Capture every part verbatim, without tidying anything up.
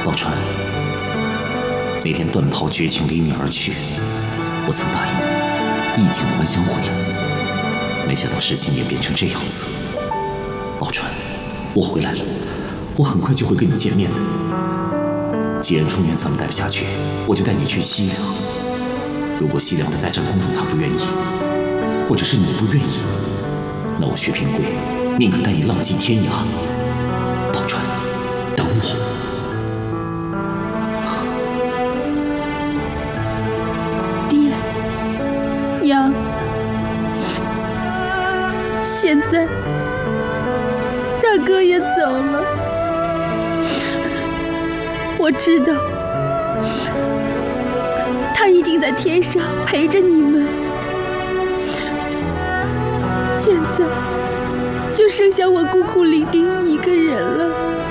宝钏，那天断袍绝情离你而去，我曾答应你衣锦还乡回来，没想到事情演变成这样子。宝钏，我回来了，我很快就会跟你见面的。既然中原咱们待不下去，我就带你去西凉。如果西凉的代战公主她不愿意，或者是你不愿意，那我薛平贵宁可带你浪迹天涯。宝钏，等我。 爹娘，现在大哥也走了，我知道他一定在天上陪着你们。现在就剩下我孤苦伶仃一个人了。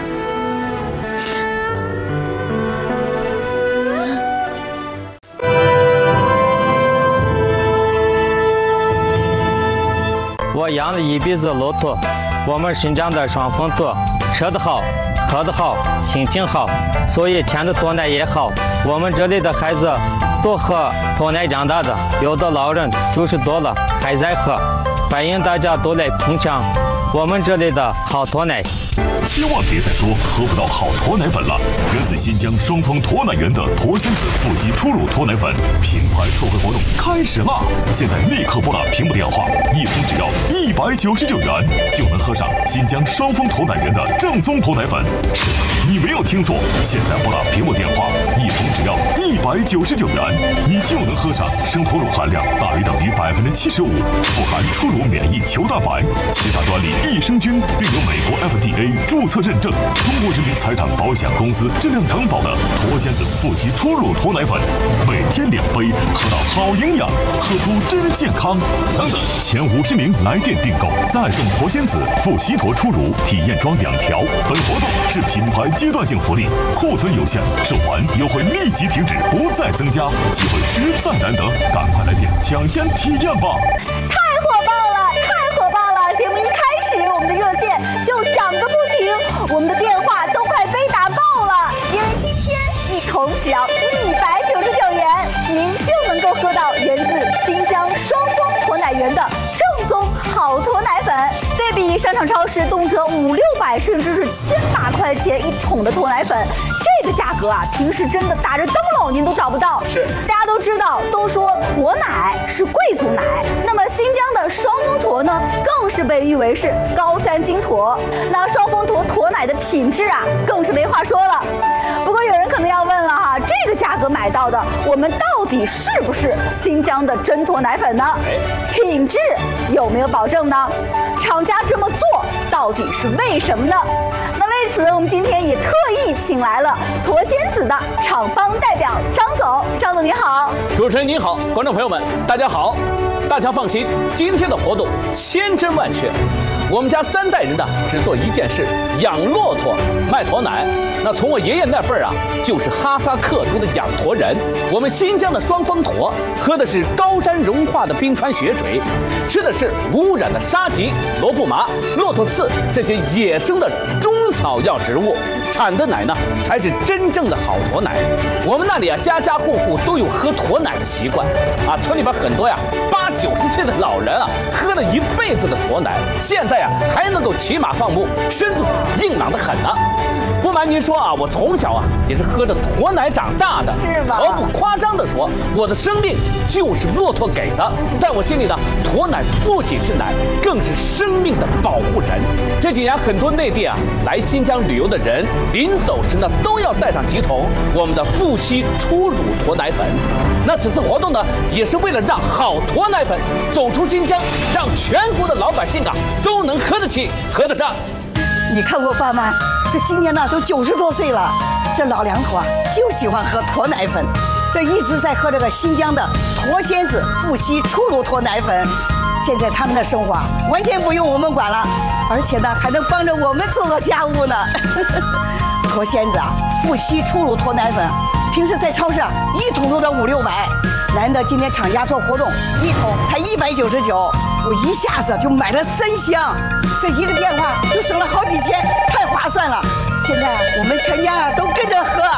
我养了一辈子骆驼，我们新疆的双峰驼，吃得好，喝得好，心情好，所以牵的驼奶也好。我们这里的孩子都喝驼奶长大的，有的老人九十多了还在喝。欢迎大家都来品尝我们这里的好驼奶。 千万别再说喝不到好驼奶粉了！源自新疆双峰驼奶园的驼仙子腹肌初乳驼奶粉品牌特惠活动开始啦！现在立刻拨打屏幕电话，一桶只要一百九十九元，就能喝上新疆双峰驼奶园的正宗驼奶粉。是的，你没有听错，现在拨打屏幕电话，一桶只要一百九十九元，你就能喝上生驼乳含量大于等于百分之七十五，富含初乳免疫球蛋白、其他专利益生菌，并有美国 F D A 注册认证，中国人民财产保险公司质量担保的驼仙子腹肌初乳驼奶粉，每天两杯，喝到好营养，喝出真健康。等等，前五十名来电订购，再送驼仙子腹硒驼初乳体验装两条。本活动是品牌阶段性福利，库存有限，售完优惠立即停止，不再增加，机会实在难得，赶快来电抢先体验吧！ 太火爆了，太火爆了！节目一开始，我们的热线就响个不停，我们的电话都快被打爆了。因为今天一桶只要一百九十九元，您就能够喝到源自新疆双峰驼奶园的正宗好驼奶粉。对比商场超市动辄五六百甚至是千把块钱一桶的驼奶粉，这个价格啊，平时真的打着灯笼您都找不到。 是， 大家都知道，都说驼奶是贵族奶，那么新疆的双峰驼呢，更是被誉为是高山金驼。那双峰驼驼奶的品质啊，更是没话说了。不过有人可能要问了哈，这个价格买到的，我们到底是不是新疆的真驼奶粉呢？品质有没有保证呢？厂家这么做到底是为什么呢？那为此，我们今天也特意请来了驼仙子的厂方代表张总。张总您好。 主持人您好，观众朋友们大家好。大家放心，今天的活动千真万确。我们家三代人呢，只做一件事，养骆驼，卖驼奶。那从我爷爷那辈儿啊，就是哈萨克族的养驼人。我们新疆的双峰驼，喝的是高山融化的冰川雪水，吃的是无污染的沙棘、罗布麻、骆驼刺这些野生的中草药植物，产的奶呢，才是真正的好驼奶。我们那里啊，家家户户都有喝驼奶的习惯啊，村里边很多呀，八九十岁的老人啊，喝了一辈子的驼奶，现在呀还能够骑马放牧，身子硬朗得很呢。不瞒您说啊，我从小啊也是喝着驼奶长大的， 是吧？ 毫不夸张地说，我的生命就是骆驼给的。在我心里呢，驼奶不仅是奶，更是生命的保护神。这几年很多内地啊来新疆旅游的人，临走时呢都要带上几桶我们的富硒初乳驼奶粉。那此次活动呢，也是为了让好驼奶粉走出新疆，让全国的老百姓啊都能喝得起、喝得上。 你看我爸妈，这今年呢都九十多岁了，这老两口啊就喜欢喝驼奶粉，这一直在喝这个新疆的驼仙子富硒初乳驼奶粉。现在他们的生活啊完全不用我们管了，而且呢还能帮着我们做做家务呢。驼仙子啊富硒初乳驼奶粉，平时在超市啊一桶都得五六百，难得今天厂家做活动，一桶才一百九十九，我一下子就买了三箱，这一个电话就省了好几千，太划算了。现在我们全家啊都跟着喝。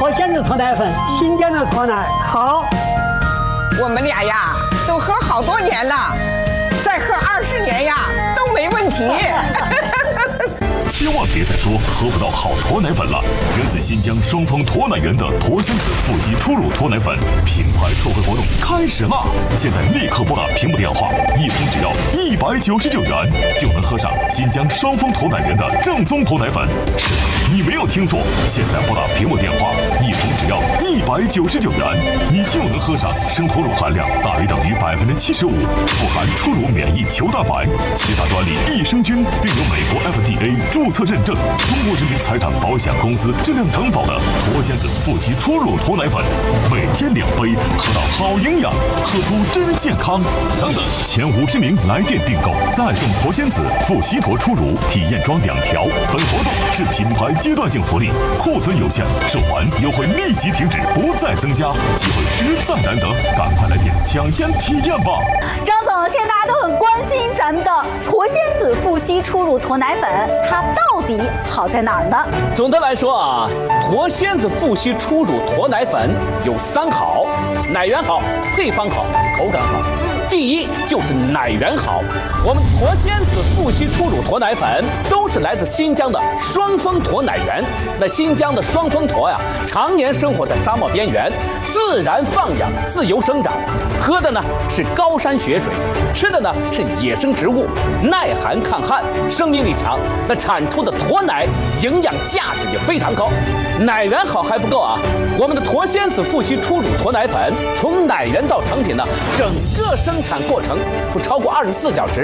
脱鲜子脱奶粉，新疆的脱奶好。 我们俩呀都喝好多年了，再喝二十年呀都没问题。 千万别再说喝不到好脱奶粉了！源自新疆双峰脱奶源的脱鲜子富硒初乳脱奶粉品牌特惠活动开始啦！现在立刻拨打屏幕电话，一瓶只要一百九十九元，就能喝上新疆双峰脱奶源的正宗脱奶粉。是的，你没有听错，现在拨打屏幕电话，一瓶只要一百九十九元，你就能喝上生脱乳含量大于等于百分之七十五，富含初乳免疫球蛋白、其他专利益生菌，并有美国 F D A 注册认证，中国人民财产保险公司质量担保的脱鲜子富硒初乳脱奶粉，每天两杯，喝到好营养，喝出真健康。等等，前五十名来电订购，再送脱鲜子富硒脱初乳体验装两条。本活动是品牌阶段性福利，库存有限，售完优惠立即停止，不再增加，机会实在难得，赶快来电抢先体验吧！ 张总，现在大家都很关心咱们的脱鲜子富硒初乳脱奶粉，它到底好在哪儿呢？ 总的来说啊，脱鲜子富硒初乳脱奶粉有三好：奶源好，配方好，口感好。第一就是奶源好，我们脱鲜子富硒初乳脱奶粉都是来自新疆的双峰驼奶源。那新疆的双峰驼呀，常年生活在沙漠边缘，自然放养，自由生长，喝的呢是高山雪水，吃的呢是野生植物，耐寒抗旱，生命力强。那产出的驼奶营养价值也非常高。奶源好还不够啊，我们的脱鲜子富硒初乳脱奶粉从奶源到成品呢，整个生产过程不超过二十四小时。